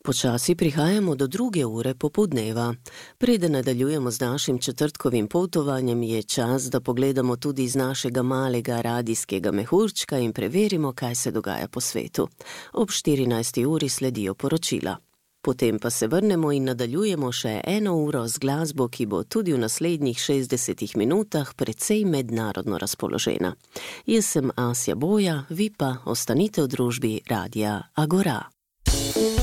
Počasi prihajamo do 2. ure popoldneva. Preden nadaljujemo z našim četrtkovim potovanjem, je čas, da pogledamo tudi iz našega malega radijskega mehurčka in preverimo, kaj se dogaja po svetu. Ob 14. uri sledijo poročila. Potem pa se vrnemo in nadaljujemo še 1 uro z glasbo, ki bo tudi v naslednjih 60 minutah precej mednarodno razpoložena. Jaz sem Asja Boja, vi pa ostanite v družbi Radia Agora.